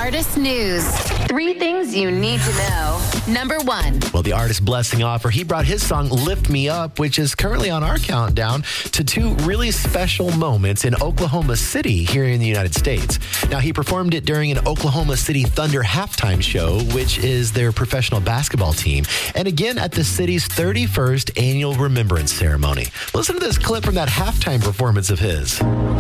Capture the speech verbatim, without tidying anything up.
Artist News. Three things you need to know. Number one. Well, the artist Blessing Offer, he brought his song Lift Me Up, which is currently on our countdown to two really special moments in Oklahoma City here in the United States. Now, he performed it during an Oklahoma City Thunder halftime show, which is their professional basketball team, and again at the city's thirty-first annual Remembrance Ceremony. Listen to this clip from that halftime performance of his.